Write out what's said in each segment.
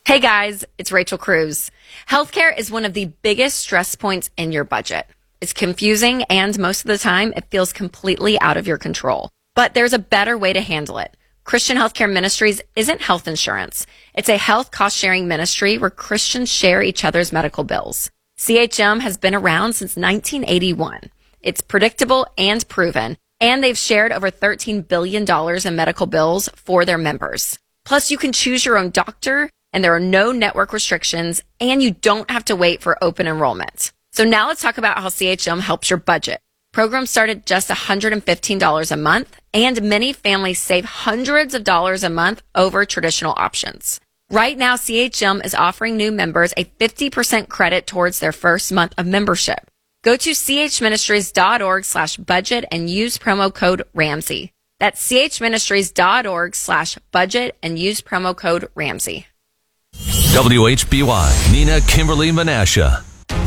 Hey guys, it's Rachel Cruz. Healthcare is one of the biggest stress points in your budget. It's confusing and most of the time it feels completely out of your control. But there's a better way to handle it. Christian Healthcare Ministries isn't health insurance. It's a health cost-sharing ministry where Christians share each other's medical bills. CHM has been around since 1981. It's predictable and proven, and they've shared over $13 billion in medical bills for their members. Plus, you can choose your own doctor, and there are no network restrictions, and you don't have to wait for open enrollment. So now let's talk about how CHM helps your budget. Programs start at just $115 a month, and many families save hundreds of dollars a month over traditional options. Right now, CHM is offering new members a 50% credit towards their first month of membership. Go to chministries.org/budget and use promo code Ramsey. That's chministries.org/budget and use promo code Ramsey. WHBY, Nina Kimberly Menasha.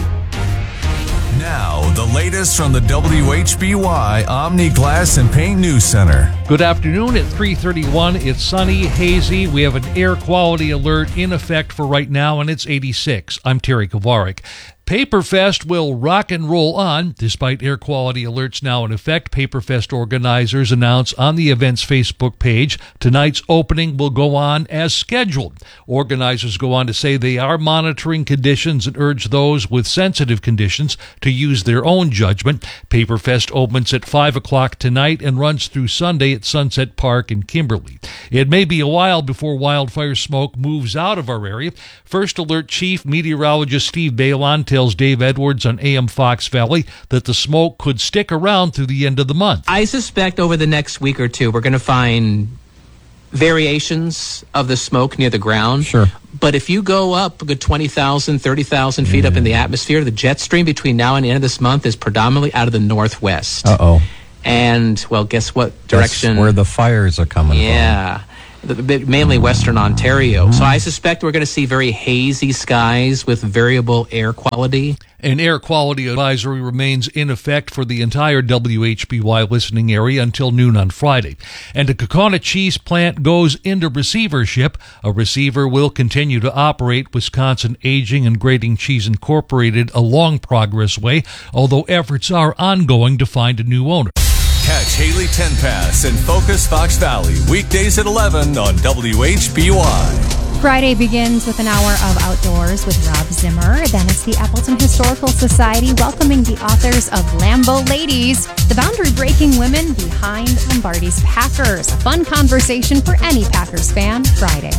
Now, the latest from the WHBY Omni Glass and Paint News Center. Good afternoon at 3:31. It's sunny, hazy. We have an air quality alert in effect for right now, and it's 86. I'm Terry Kovarik. Paperfest will rock and roll on. Despite air quality alerts now in effect, Paperfest organizers announce on the event's Facebook page tonight's opening will go on as scheduled. Organizers go on to say they are monitoring conditions and urge those with sensitive conditions to use their own judgment. Paperfest opens at 5 o'clock tonight and runs through Sunday at Sunset Park in Kimberly. It may be a while before wildfire smoke moves out of our area. First Alert Chief Meteorologist Steve Balon tells Dave Edwards on AM Fox Valley that the smoke could stick around through the end of the month. I suspect over the next week or two we're going to find variations of the smoke near the ground. Sure. But if you go up a good 20,000, 30,000 feet up in the atmosphere, the jet stream between now and the end of this month is predominantly out of the northwest. Uh-oh. And, well, guess what direction? That's where the fires are coming from. Yeah. Mainly Western Ontario. So I suspect we're going to see very hazy skies with variable air quality. An air quality advisory remains in effect for the entire WHBY listening area until noon on Friday. And the Kaukauna cheese plant goes into receivership. A receiver will continue to operate Wisconsin Aging and Grading Cheese Incorporated a long progress way, although efforts are ongoing to find a new owner. Catch Haley Tenpass and Focus Fox Valley weekdays at 11 on WHBY. Friday begins with an hour of outdoors with Rob Zimmer. Then it's the Appleton Historical Society welcoming the authors of Lambeau Ladies, the boundary-breaking women behind Lombardi's Packers. A fun conversation for any Packers fan Friday.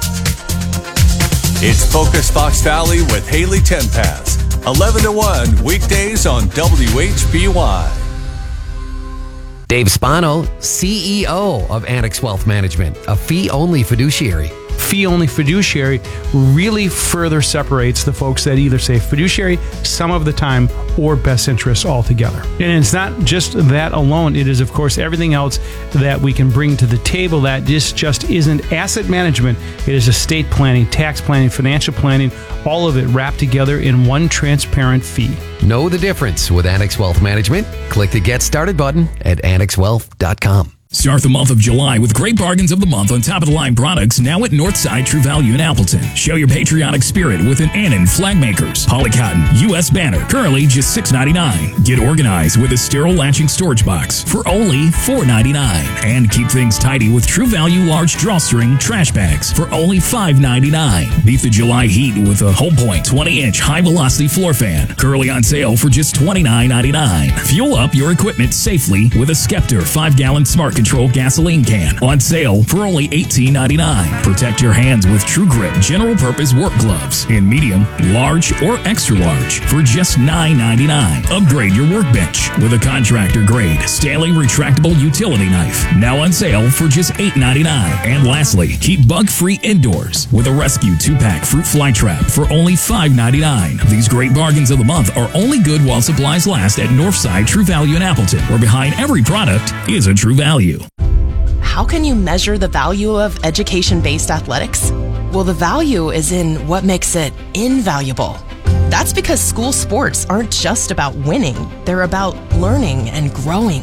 It's Focus Fox Valley with Haley Tenpass, 11 to 1 weekdays on WHBY. Dave Spano, CEO of Annex Wealth Management, a fee-only fiduciary. Fee-only fiduciary really further separates the folks that either say fiduciary some of the time or best interests altogether. And it's not just that alone. It is, of course, everything else that we can bring to the table that just isn't asset management. It is estate planning, tax planning, financial planning, all of it wrapped together in one transparent fee. Know the difference with Annex Wealth Management? Click the Get Started button at annexwealth.com. Start the month of July with great bargains of the month on top-of-the-line products now at Northside True Value in Appleton. Show your patriotic spirit with an Annan Flag Makers Polycotton U.S. banner, currently just $6.99. Get organized with a sterile latching storage box for only $4.99. And keep things tidy with True Value large drawstring trash bags for only $5.99. Beat the July heat with a Homepoint 20-inch high-velocity floor fan, currently on sale for just $29.99. Fuel up your equipment safely with a Scepter 5-gallon Smart Control gasoline can on sale for only $18.99. Protect your hands with True Grip general purpose work gloves in medium, large, or extra large for just $9.99. Upgrade your workbench with a contractor grade Stanley retractable utility knife now on sale for just $8.99. And lastly, keep bug free indoors with a Rescue 2-pack fruit fly trap for only $5.99. These great bargains of the month are only good while supplies last at Northside True Value in Appleton, where behind every product is a True Value. How can you measure the value of education-based athletics? Well, the value is in what makes it invaluable. That's because school sports aren't just about winning. They're about learning and growing.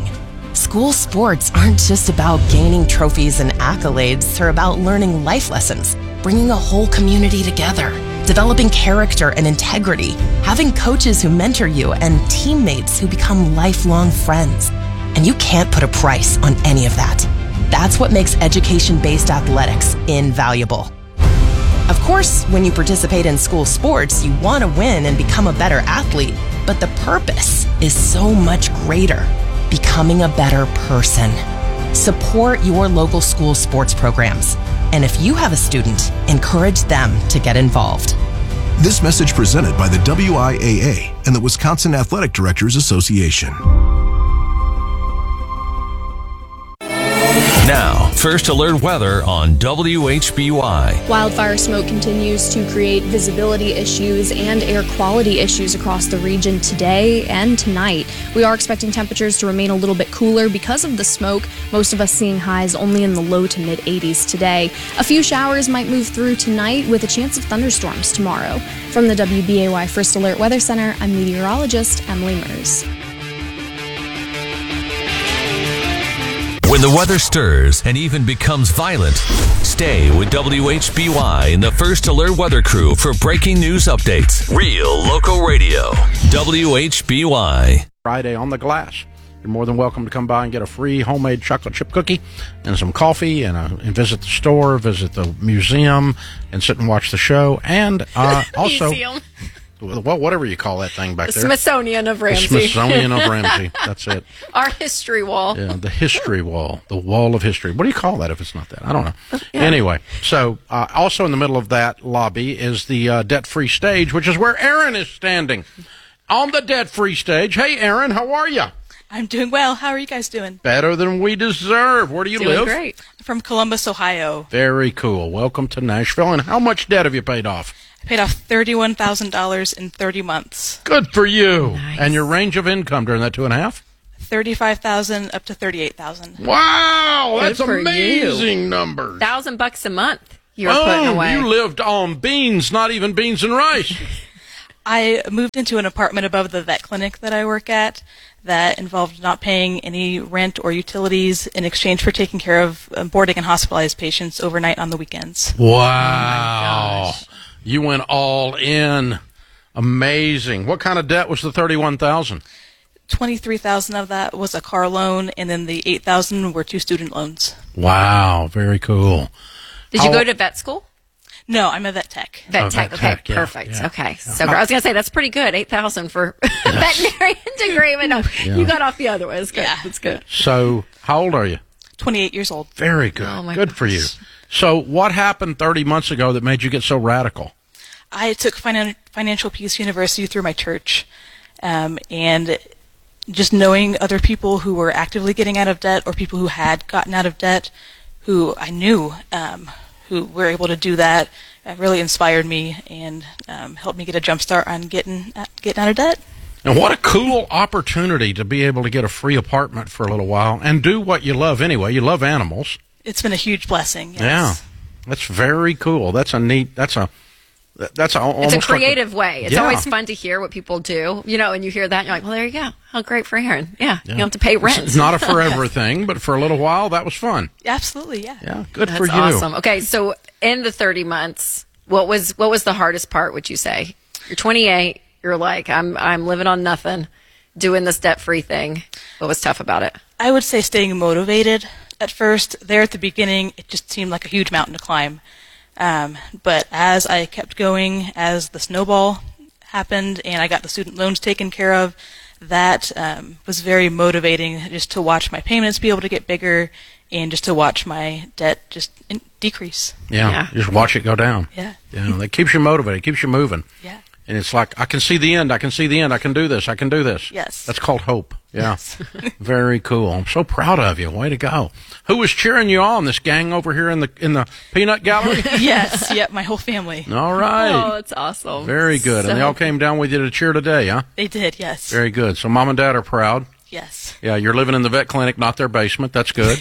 School sports aren't just about gaining trophies and accolades. They're about learning life lessons, bringing a whole community together, developing character and integrity, having coaches who mentor you, and teammates who become lifelong friends. And you can't put a price on any of that. That's what makes education-based athletics invaluable. Of course, when you participate in school sports, you want to win and become a better athlete, but the purpose is so much greater. Becoming a better person. Support your local school sports programs. And if you have a student, encourage them to get involved. This message presented by the WIAA and the Wisconsin Athletic Directors Association. Now, First Alert weather on WHBY. Wildfire smoke continues to create visibility issues and air quality issues across the region today and tonight. We are expecting temperatures to remain a little bit cooler because of the smoke, most of us seeing highs only in the low to mid 80s today. A few showers might move through tonight with a chance of thunderstorms tomorrow. From the WBAY First Alert Weather Center, I'm meteorologist Emily Mers. When the weather stirs and even becomes violent, stay with WHBY and the First Alert Weather Crew for breaking news updates. Real local radio. WHBY. Friday on the Glass. You're more than welcome to come by and get a free homemade chocolate chip cookie and some coffee and visit the store, visit the museum, and sit and watch the show. And also... Museum. Well, whatever you call that thing back The there. Smithsonian of Ramsey. The Smithsonian of Ramsey. That's it. Our history wall. Yeah, the history wall. The wall of history. What do you call that if it's not that? I don't know. Yeah. Anyway, so also in the middle of that lobby is the debt-free stage, which is where Aaron is standing. On the debt-free stage. Hey, Aaron, how are you? I'm doing well. How are you guys doing? Better than we deserve. Where do you live? Great. From Columbus, Ohio. Very cool. Welcome to Nashville. And how much debt have you paid off? I paid off $31,000 in 30 months. Good for you. Nice. And your range of income during that 2.5? $35,000 up to $38,000. Wow, that's Good for amazing numbers. $1,000 a month you're putting away. You lived on beans, not even beans and rice. I moved into an apartment above the vet clinic that I work at that involved not paying any rent or utilities in exchange for taking care of boarding and hospitalized patients overnight on the weekends. Wow. Oh, you went all in. Amazing. What kind of debt was the $31,000? $23,000 of that was a car loan, and then the $8,000 were 2 student loans. Wow, very cool. Did you go to vet school? No, I'm a vet tech. Vet tech. Okay, yeah, perfect. yeah. Okay, so I was gonna say that's pretty good. $8,000 for veterinarian degree, but no, you got off the other way. It's good. Yeah. It's good. So, how old are you? 28 years old. Very good. Oh, my good for you. So, what happened 30 months ago that made you get so radical? I took Financial Peace University through my church, and just knowing other people who were actively getting out of debt or people who had gotten out of debt, who I knew who were able to do that, really inspired me and helped me get a jump start on getting out of debt. And what a cool opportunity to be able to get a free apartment for a little while and do what you love anyway. You love animals. It's been a huge blessing. Yes. Yeah, that's very cool. That's a neat. That's almost It's a creative way. It's Yeah. always fun to hear what people do, and you hear that and you're like, well, there you go. How great for Aaron. Yeah. You don't have to pay rent. It's not a forever thing, but for a little while, that was fun. Absolutely, yeah. Yeah, good That's for you. awesome. Okay, so in the 30 months, what was the hardest part, would you say? You're 28, you're like, I'm living on nothing, doing this debt-free thing. What was tough about it? I would say staying motivated at first. There at the beginning, it just seemed like a huge mountain to climb. But as I kept going, as the snowball happened and I got the student loans taken care of, that was very motivating, just to watch my payments be able to get bigger and just to watch my debt just decrease. Yeah, just watch it go down. Yeah. That keeps you motivated, keeps you moving. Yeah. And it's like, I can see the end, I can see the end, I can do this, I can do this. Yes. That's called hope. Yeah. Yes. Very cool. I'm so proud of you. Way to go. Who was cheering you on? This gang over here in the peanut gallery? Yes, yep, my whole family. All right. Oh, that's awesome. Very good. And they all came down with you to cheer today, huh? They did, yes. Very good. So mom and dad are proud. Yes. Yeah, you're living in the vet clinic, not their basement. That's good.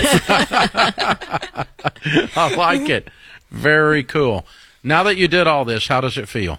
I like it. Very cool. Now that you did all this, how does it feel?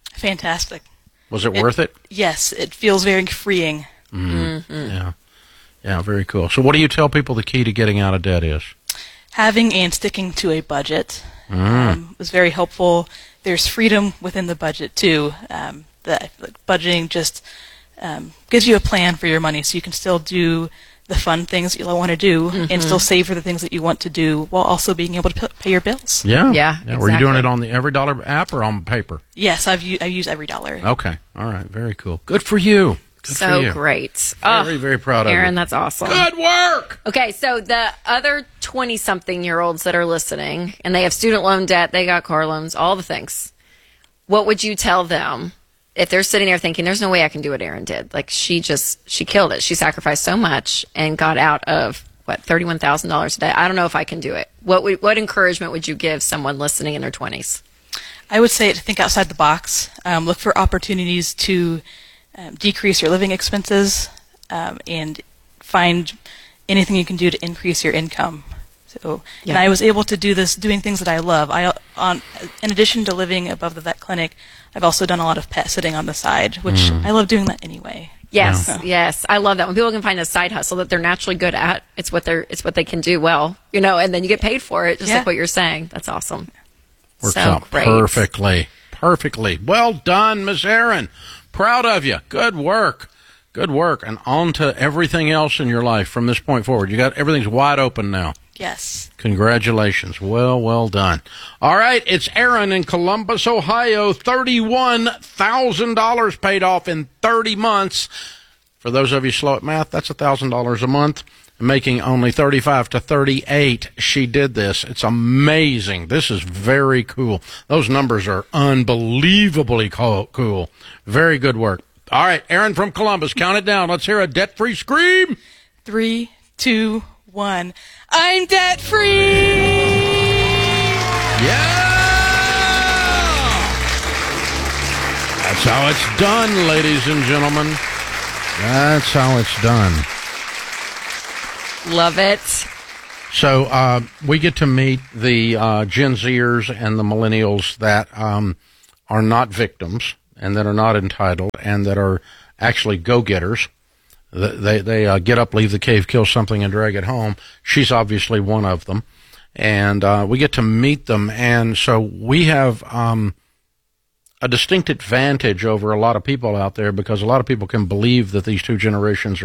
Fantastic. Was it worth it? Yes, it feels very freeing. Mm-hmm. Yeah. Yeah, very cool. So what do you tell people the key to getting out of debt is? Having and sticking to a budget was very helpful. There's freedom within the budget, too. Budgeting just gives you a plan for your money, so you can still do the fun things that you want to do and still save for the things that you want to do while also being able to pay your bills. Yeah. Exactly. Were you doing it on the EveryDollar app or on paper? Yes, I use EveryDollar. Okay. All right. Very cool. Good for you. Good for you. So great. Very, very proud of you. Aaron, that's awesome. Good work. Okay, so the other 20-something-year-olds that are listening, and they have student loan debt, they got car loans, all the things, what would you tell them if they're sitting there thinking, there's no way I can do what Aaron did? Like, she killed it. She sacrificed so much and got out of, $31,000 a day. I don't know if I can do it. What encouragement would you give someone listening in their 20s? I would say to think outside the box. Look for opportunities to decrease your living expenses and find anything you can do to increase your income. So, and I was able to do this doing things that I love. In addition to living above the vet clinic, I've also done a lot of pet sitting on the side, which I love doing that anyway. Yes, I love that. When people can find a side hustle that they're naturally good at, it's what they can do well, and then you get paid for it, just like what you're saying. That's awesome. Works out perfectly. Well done, Miss Aaron. Proud of you. Good work. And on to everything else in your life from this point forward. Everything's wide open now. Yes. Congratulations. Well done. All right, it's Aaron in Columbus, Ohio. $31,000 paid off in 30 months. For those of you slow at math, that's $1,000 a month. Making only $35 to $38. She did this. It's amazing. This is very cool. Those numbers are unbelievably cool. Very good work. All right, Aaron from Columbus, count it down. Let's hear a debt-free scream. 3, 2, 1. I'm debt-free! Yeah! That's how it's done, ladies and gentlemen. That's how it's done. Love it. So we get to meet the Gen Zers and the millennials that are not victims and that are not entitled and that are actually go-getters. They get up, leave the cave, kill something, and drag it home. She's obviously one of them. And we get to meet them. And so we have a distinct advantage over a lot of people out there because a lot of people can believe that these two generations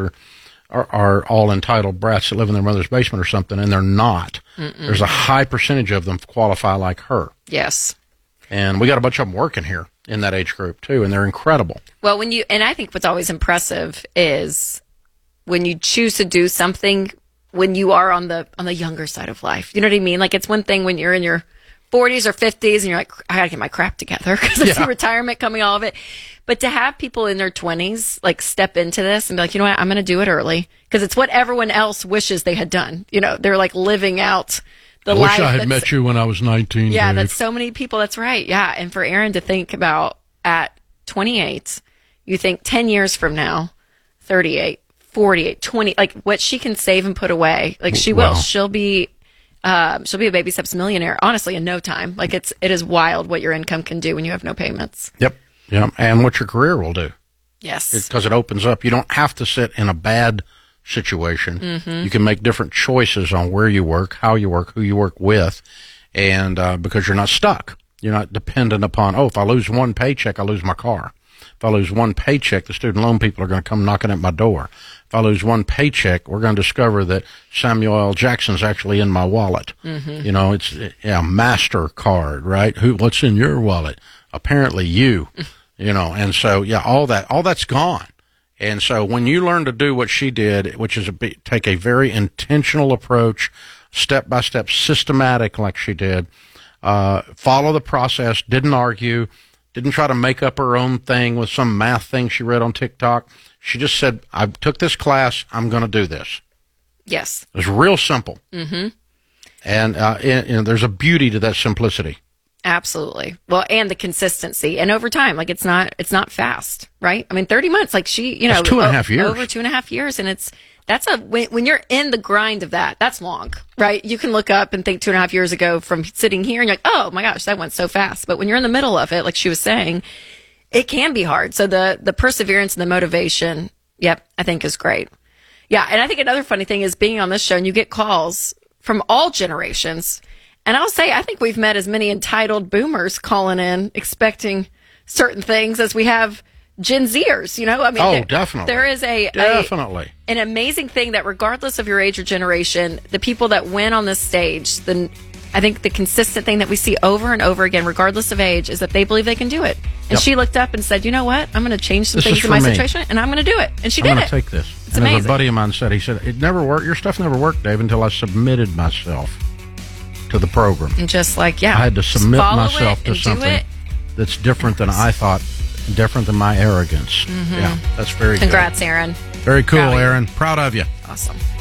are all entitled brats that live in their mother's basement or something, and they're not. There's a high percentage of them qualify like her. Yes. And we got a bunch of them working here in that age group, too, and they're incredible. Well, and I think what's always impressive is when you choose to do something when you are on the younger side of life. You know what I mean? Like, it's one thing when you're in your 40s or 50s and you're like, I gotta get my crap together because I see retirement coming, all of it. But to have people in their 20s like step into this and be like, you know what, I'm going to do it early because it's what everyone else wishes they had done. They're like living out the life. I wish I had met you when I was 19. Yeah, Dave. that's so many people. That's right. Yeah. And for Aaron to think about at 28, you think 10 years from now, 38, 48, 20, like what she can save and put away. Like she will. She'll be a baby steps millionaire, honestly, in no time. Like it is wild what your income can do when you have no payments. Yep. And what your career will do. Yes. Because it opens up. You don't have to sit in a bad situation. Mm-hmm. You can make different choices on where you work, how you work, who you work with, and because you're not stuck. You're not dependent upon, if I lose one paycheck, I lose my car. If I lose one paycheck, the student loan people are going to come knocking at my door. If I lose one paycheck, we're going to discover that Samuel L. Jackson's actually in my wallet. Mm-hmm. It's MasterCard, right? What's in your wallet? Apparently you, and so, all that's gone. And so when you learn to do what she did, which is take a very intentional approach, step by step, systematic like she did, follow the process, didn't argue, didn't try to make up her own thing with some math thing she read on TikTok. She just said, I took this class, I'm going to do this. Yes. It was real simple. Mm-hmm. And there's a beauty to that simplicity. Absolutely. Well, and the consistency. And over time, like it's not fast, right? I mean, 30 months, like she, that's 2.5 years. Over 2.5 years. And when you're in the grind of that's long, right? You can look up and think 2.5 years ago from sitting here and you're like, oh my gosh, that went so fast. But when you're in the middle of it, like she was saying, it can be hard. So the perseverance and the motivation, I think is great. Yeah, and I think another funny thing is being on this show and you get calls from all generations. And I'll say, I think we've met as many entitled boomers calling in expecting certain things as we have Gen Zers, you know? I mean, definitely. There is definitely an amazing thing that regardless of your age or generation, the people that win on this stage, I think the consistent thing that we see over and over again, regardless of age, is that they believe they can do it. And she looked up and said, you know what? I'm going to change some things in my situation, and I'm going to do it. And she did it. I'm going to take this. It's and amazing. as a buddy of mine said, he said, it never worked. Your stuff never worked, Dave, until I submitted myself to the program. And just like, I had to submit myself to something that's different than I thought, different than my arrogance. Mm-hmm. Yeah, that's very Congrats, Aaron. Very cool, Aaron. Proud of you. Awesome.